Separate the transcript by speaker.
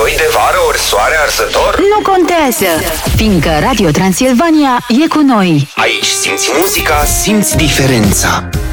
Speaker 1: Soi de vară ori soare arsător?
Speaker 2: Nu contează, fiindcă Radio Transilvania e cu noi.
Speaker 1: Aici simți muzica, simți diferența.